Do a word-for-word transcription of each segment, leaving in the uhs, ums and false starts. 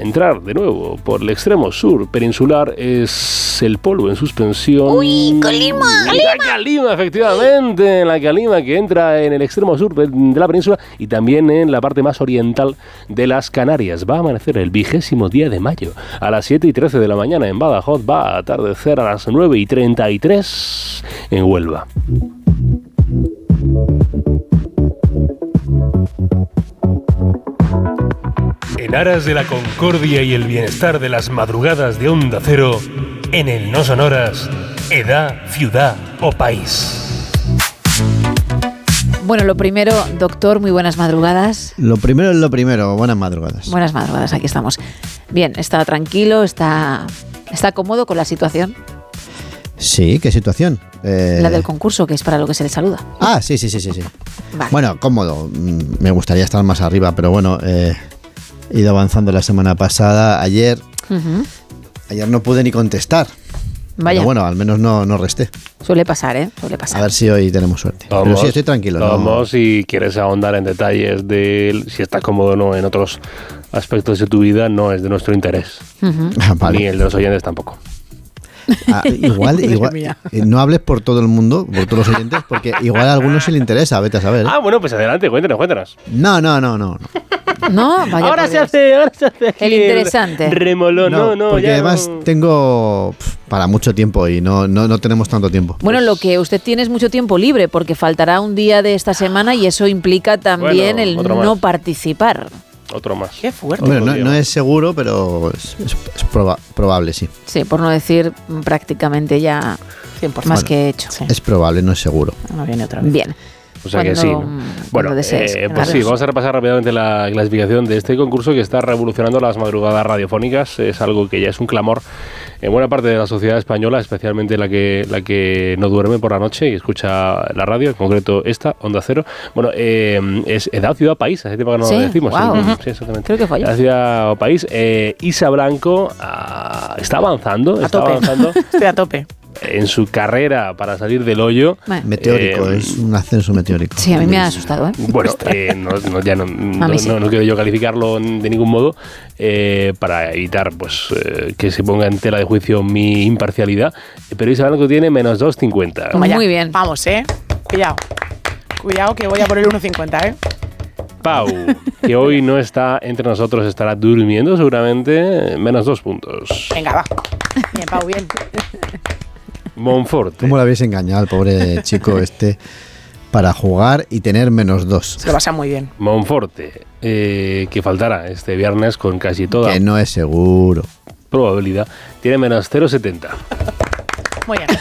entrar de nuevo por el extremo sur peninsular es el polvo en suspensión. ¡Uy, Calima! La calima, efectivamente, la calima que entra en el extremo sur de la península y también en la parte más oriental de las Canarias. Va a amanecer el vigésimo día de mayo a las siete y trece de la mañana en Badajoz. Va a atardecer a las nueve y treinta y tres en Huelva. En aras de la concordia y el bienestar de las madrugadas de Onda Cero, en el No Sonoras, edad, ciudad o país. Bueno, lo primero, doctor, muy buenas madrugadas. Lo primero es lo primero, buenas madrugadas. Buenas madrugadas, aquí estamos. Bien, está tranquilo, está, está cómodo con la situación. Sí, ¿qué situación? Eh... La del concurso, que es para lo que se le saluda. Ah, sí, sí, sí, sí. sí. Vale. Bueno, cómodo. Me gustaría estar más arriba, pero bueno, eh, he ido avanzando la semana pasada. Ayer, uh-huh. ayer no pude ni contestar. Vaya. Pero bueno, al menos no, no resté. Suele pasar, ¿eh? Suele pasar. A ver si hoy tenemos suerte. Vamos, pero sí, estoy tranquilo. Vamos, ¿no? Si quieres ahondar en detalles de si estás cómodo o no en otros aspectos de tu vida, no es de nuestro interés. Uh-huh. Ah, vale. Ni el de los oyentes tampoco. Ah, igual, igual no hables por todo el mundo, por todos los oyentes, porque igual a algunos sí le interesa, vete a saber. ¿eh? Ah, bueno, pues adelante, cuéntanos, cuéntanos. No, no, no, no. No, vaya ahora se hace, ahora se hace el interesante. Remolón, no, no, no. Porque ya además no... tengo pff, para mucho tiempo y no, no, no tenemos tanto tiempo. Bueno, lo que usted tiene es mucho tiempo libre, porque faltará un día de esta semana y eso implica también bueno, el no participar. Otro más. Qué fuerte. Bueno, no, no es seguro, pero es, es, es proba- probable, sí. Sí, por no decir prácticamente ya cien por ciento más bueno, que hecho. Sí. Es probable, no es seguro. No viene otra vez. Bien. O sea cuando, que sí. ¿no? Bueno, desees, eh, pues sí, vamos a repasar rápidamente la clasificación de este concurso que está revolucionando las madrugadas radiofónicas. Es algo que ya es un clamor en buena parte de la sociedad española, especialmente la que la que no duerme por la noche y escucha la radio, en concreto esta, Onda Cero. Bueno, eh, es edad, ciudad, país, hace tiempo que no ¿Sí? lo decimos. Wow. Sí, sí, exactamente. Creo que fue edad, ciudad o país. Eh, Isa Blanco ah, está avanzando, a está tope. avanzando. Estoy a tope. En su carrera para salir del hoyo. Bueno. Meteórico, eh, es un ascenso meteórico. Sí, a mí me ha asustado, ¿eh? Bueno, eh, no, no, ya no, no, sí. no, no quiero yo calificarlo de ningún modo eh, para evitar pues eh, que se ponga en tela de juicio mi imparcialidad. Pero Isabel que tiene menos dos cincuenta. Muy bien. Vamos, ¿eh? Cuidado. Cuidado que voy a por el uno cincuenta, ¿eh? Pau, que hoy no está entre nosotros, estará durmiendo seguramente, menos dos puntos. Venga, va. Bien, Pau, bien. Monforte. ¿Cómo lo habéis engañado al pobre chico este para jugar y tener menos dos? Se lo pasa muy bien. Monforte, eh, que faltará este viernes con casi toda Que no es seguro. probabilidad, tiene menos cero coma setenta. Muy bien.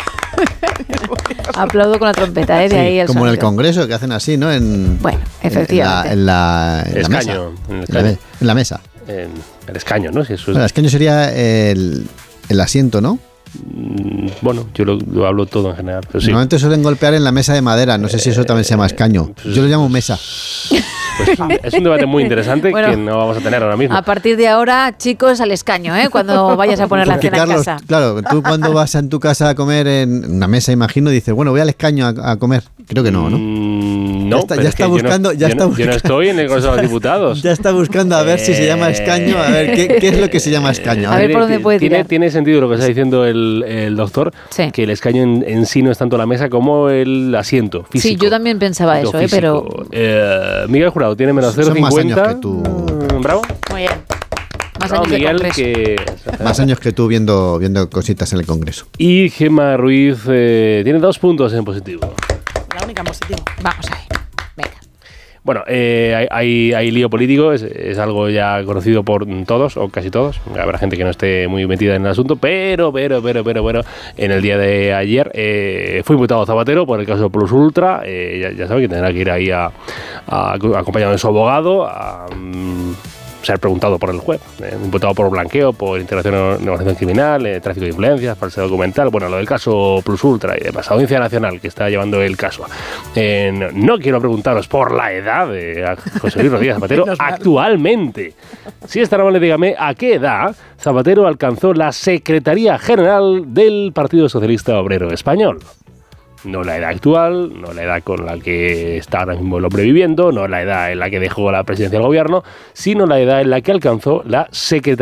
Aplaudo con la trompeta, ¿eh? De Sí, ahí el como en el sonido. Congreso, que hacen así, ¿no? En, Bueno, efectivamente. En la, en la, en la Escaño, mesa. en el En la, escaño. me- en la mesa. En el escaño, ¿no? Si eso es, Bueno, escaño sería el, el asiento, ¿no? mm, bueno, yo lo, lo hablo todo en general, pero sí. Normalmente suelen golpear en la mesa de madera. No sé si eso también se llama escaño. Yo lo llamo mesa. Pues, es un debate muy interesante Bueno, que no vamos a tener ahora mismo. A partir de ahora, chicos, al escaño, ¿eh? Cuando vayas a poner la Porque cena Carlos, en casa. claro, tú cuando vas en tu casa a comer en una mesa, imagino, dices, bueno, voy al escaño a, a comer. Creo que no, ¿no? Mm, no, Ya está- pero ya es está que yo no- buscando- ya yo está no, yo no buscando. estoy en el Congreso de los Diputados. Ya está buscando a ver si se llama escaño, a ver qué, qué es lo que se llama escaño. A ver por dónde puede tiene, tirar. tiene sentido lo que está diciendo el, el doctor, Sí. que el escaño en, en sí no es tanto la mesa como el asiento físico. Sí, yo también pensaba Lo eso, ¿eh? Pero físico. Eh, Miguel Jurado tiene menos cero Son coma más cincuenta. años que tú. Mm, Bravo. Muy bien. más Bravo, años de Miguel, congreso. que... Más años que tú viendo, viendo cositas en el Congreso. Y Gemma Ruiz eh, tiene dos puntos en positivo. La única en positivo. Vamos ahí. Venga. Bueno, eh, hay, hay, hay lío político, es, es algo ya conocido por todos, o casi todos. Habrá gente que no esté muy metida en el asunto, pero, pero, pero, pero, pero, en el día de ayer eh, fue imputado Zapatero por el caso Plus Ultra. Eh, ya, ya saben que tendrá que ir ahí a, a, acompañado de su abogado a mm, ser preguntado por el juez. Eh, imputado por blanqueo, por integración en negociación criminal, eh, tráfico de influencias, falsedad documental. Bueno, lo del caso Plus Ultra y demás. Audiencia Nacional que está llevando el caso. Eh, no, no quiero preguntaros por la edad de José Luis Rodríguez Zapatero actualmente. Si es tan amable, dígame, ¿a qué edad Zapatero alcanzó la Secretaría General del Partido Socialista Obrero Español? No la edad actual, no la edad con la que está ahora mismo el hombre viviendo, no la edad en la que dejó la presidencia del gobierno, sino la edad en la que alcanzó la Secretaría